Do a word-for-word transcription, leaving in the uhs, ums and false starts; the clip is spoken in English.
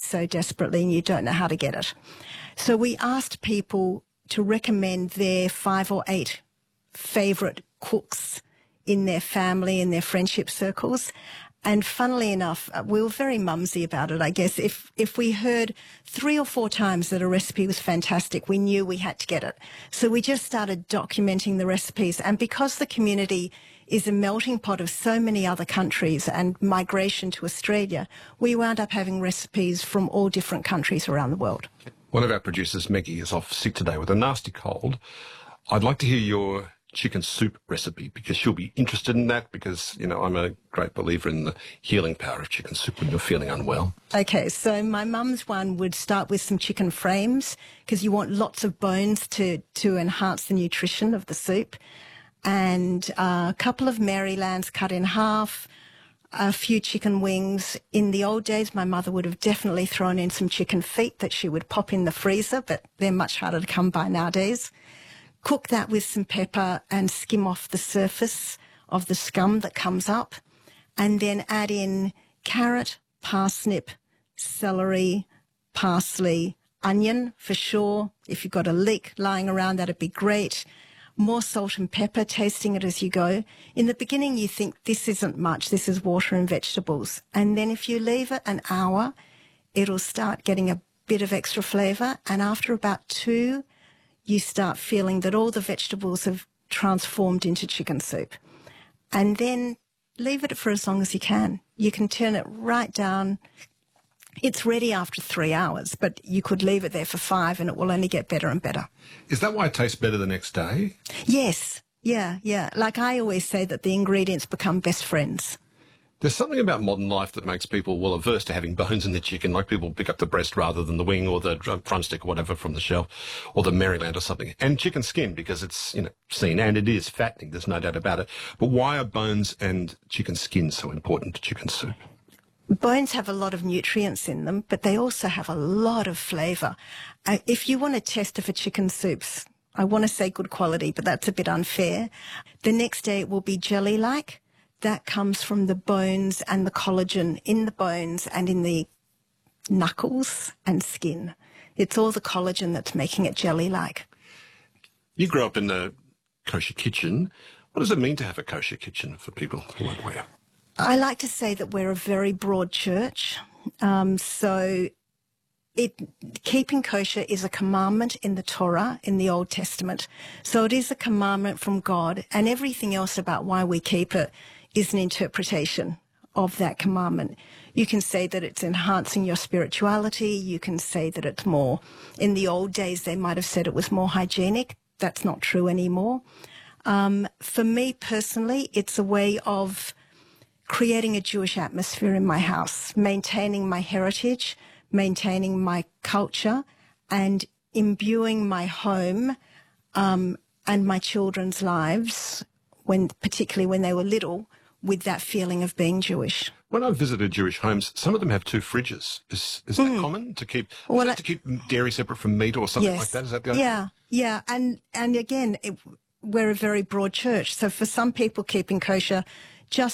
so desperately and you don't know how to get it. So we asked people to recommend their five or eight favourite cooks in their family, in their friendship circles. And funnily enough, we were very mumsy about it, I guess. If if we heard three or four times that a recipe was fantastic, we knew we had to get it. So we just started documenting the recipes. And because the community is a melting pot of so many other countries and migration to Australia, we wound up having recipes from all different countries around the world. One of our producers, Maggie, is off sick today with a nasty cold. I'd like to hear your chicken soup recipe, because she'll be interested in that, because, you know, I'm a great believer in the healing power of chicken soup when you're feeling unwell. Okay, so my mum's one would start with some chicken frames, because you want lots of bones to, to enhance the nutrition of the soup, and uh, a couple of Marylands cut in half, a few chicken wings. In the old days, my mother would have definitely thrown in some chicken feet that she would pop in the freezer, but they're much harder to come by nowadays. Cook that with some pepper and skim off the surface of the scum that comes up, and then add in carrot, parsnip, celery, parsley, onion for sure. If you've got a leek lying around, that'd be great. More salt and pepper, tasting it as you go. In the beginning, you think this isn't much, this is water and vegetables. And then if you leave it an hour, it'll start getting a bit of extra flavour. And after about two, you start feeling that all the vegetables have transformed into chicken soup. And then leave it for as long as you can. You can turn it right down. It's ready after three hours, but you could leave it there for five and it will only get better and better. Is that why it tastes better the next day? Yes. Yeah, yeah. Like I always say that the ingredients become best friends. There's something about modern life that makes people, well, averse to having bones in their chicken. Like people pick up the breast rather than the wing or the drumstick or whatever from the shelf, or the Maryland or something. And chicken skin, because it's, you know, seen, and it is fattening, there's no doubt about it. But why are bones and chicken skin so important to chicken soup? Bones have a lot of nutrients in them, but they also have a lot of flavour. Uh, if you want to test if a chicken soup's, I want to say good quality, but that's a bit unfair. The next day it will be jelly-like. That comes from the bones and the collagen in the bones and in the knuckles and skin. It's all the collagen that's making it jelly-like. You grew up in the kosher kitchen. What does it mean to have a kosher kitchen for people who aren't aware? I like to say that we're a very broad church. Um, so it, keeping kosher is a commandment in the Torah, in the Old Testament. So it is a commandment from God, and everything else about why we keep it is an interpretation of that commandment. You can say that it's enhancing your spirituality. You can say that it's more, in the old days they might have said it was more hygienic. That's not true anymore. Um, for me personally, it's a way of creating a Jewish atmosphere in my house, maintaining my heritage, maintaining my culture, and imbuing my home um, and my children's lives, when particularly when they were little, with that feeling of being Jewish. When I've visited Jewish homes, some of them have two fridges. Is is that mm. common to keep? Well, that to keep dairy separate from meat or something yes. like that? Is that the yeah, yeah, and and again, it, we're a very broad church. So for some people, keeping kosher just